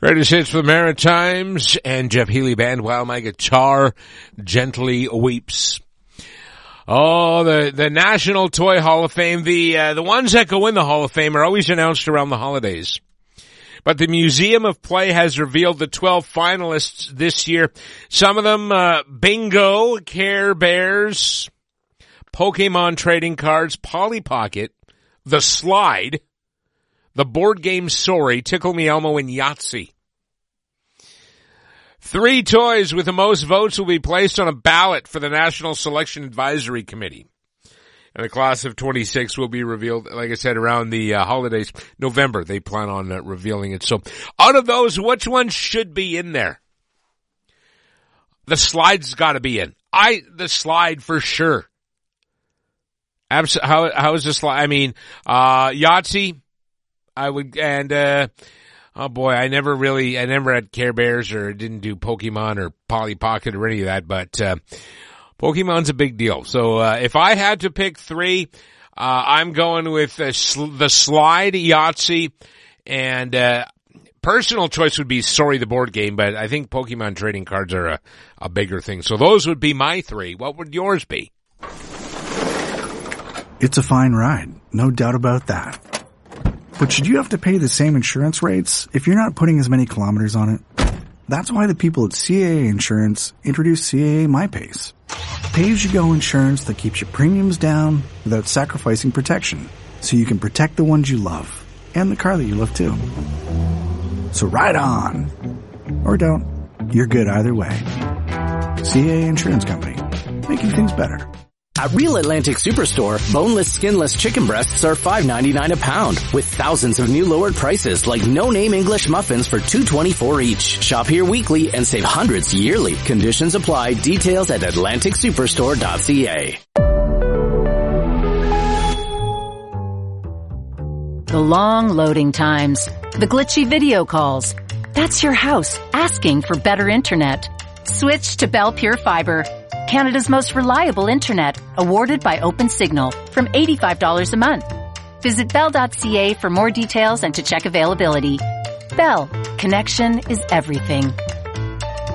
Greatest hits for the Maritimes and Jeff Healey Band, While My Guitar Gently Weeps. Oh, the National Toy Hall of Fame, the ones that go in the Hall of Fame are always announced around the holidays. But the Museum of Play has revealed the 12 finalists this year. Some of them, Bingo, Care Bears, Pokemon trading cards, Polly Pocket, The Slide, the board game Sorry, Tickle Me Elmo, and Yahtzee. 3 toys with the most votes will be placed on a ballot for the National Selection Advisory Committee. And the class of 26 will be revealed, like I said, around the holidays. November, they plan on revealing it. So out of those, which one should be in there? The Slide's got to be in. The Slide for sure. How is the Slide? I mean, Yahtzee, I would, and, oh boy, I never had Care Bears or didn't do Pokemon or Polly Pocket or any of that, but, Pokemon's a big deal. So, if I had to pick 3, I'm going with the Slide, Yahtzee, and, personal choice would be Sorry, the board game, but I think Pokemon trading cards are a bigger thing. So those would be my 3. What would yours be? It's a fine ride, no doubt about that. But should you have to pay the same insurance rates if you're not putting as many kilometers on it? That's why the people at CAA Insurance introduced CAA MyPace. Pay-as-you-go insurance that keeps your premiums down without sacrificing protection, so you can protect the ones you love and the car that you love too. So ride on. Or don't. You're good either way. CAA Insurance Company. Making things better. At Real Atlantic Superstore, boneless, skinless chicken breasts are $5.99 a pound, with thousands of new lowered prices like no-name English muffins for $2.24 each. Shop here weekly and save hundreds yearly. Conditions apply. Details at atlanticsuperstore.ca. The long loading times, the glitchy video calls. That's your house asking for better internet. Switch to Bell Pure Fiber, Canada's most reliable internet, awarded by OpenSignal, from $85 a month. Visit bell.ca for more details and to check availability. Bell, connection is everything.